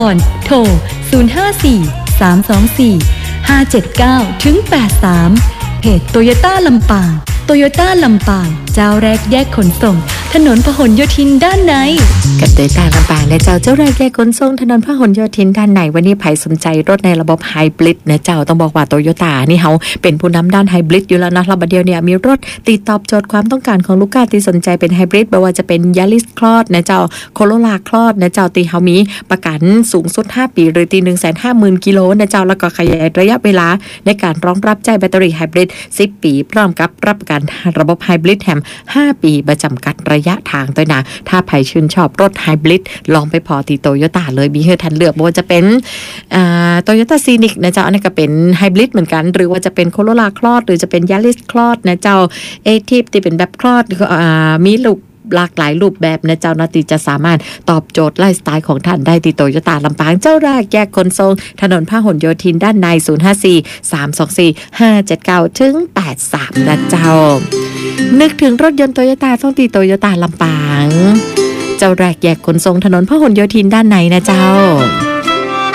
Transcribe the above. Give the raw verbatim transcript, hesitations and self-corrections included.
โทร ศูนย์ ห้า สี่ สาม สอง สี่ ห้า เจ็ด เก้า แปด สาม เพจโตโยต้าลำปางโตโยต้าลำปางเจ้าแรกแยกขนส่งถนนพหลโยธินด้านในกับโตโยต้าลำปางและเจ้าเจ้าแรกแยกขนส่งถนนพหลโยธินด้านในวันนี้ใครสนใจรถในระบบไฮบริดนะเจ้าต้องบอกว่าโตโยต้านี่เขาเป็นผู้นำด้านไฮบริดอยู่แล้วนะระบัดเดียวเนี่ยมีรถตีตอบโจทย์ความต้องการของลูกค้าที่สนใจเป็นไฮบริดไม่ว่าจะเป็นยาริสคลอดนะเจ้าโคโรล่าคลอดนะเจ้าตีเขามีประกันสูงสุดห้าปีหรือตี หนึ่งแสนห้าหมื่น กิโลนะเจ้าแล้วก็ขยายระยะเวลาในการรองรับใจแบตเตอรี่ไฮบริดสิบปีพร้อมกับรับประกันระบบไฮบริดแถมห้าปีประจำกัดระยะทางด้วยนะถ้าใครชื่นชอบรถไฮบริดลองไปพอที่โตโยต้าเลยมีให้ทันเลือกไม่ว่าจะเป็นอ่าโตโยต้าซีนิกนะเจ้าอันนี้ก็เป็นไฮบริดเหมือนกันหรือว่าจะเป็นโคโรล่าคลอดหรือจะเป็นยาริสคลอดนะเจ้าเอทีฟที่เป็นแบบคลอดอ่ามีลูกหลากหลายรูปแบบนะเจ้านาตีจะสามารถตอบโจทย์ไลฟ์สไตล์ของท่านได้ที่โตโยต้าลำปางเจ้าแรกแยกขนส่งถนนพหลโยธินด้านในศูนย์ ห้า สี่ สาม สอง สี่ ห้า เจ็ด เก้า แปด สามนะเจ้านึกถึงรถยนต์โตโยต้าต้องตีโตโยต้าลำปางเจ้าแรกแยกขนส่งถนนพหลโยธินด้านในนะเจ้า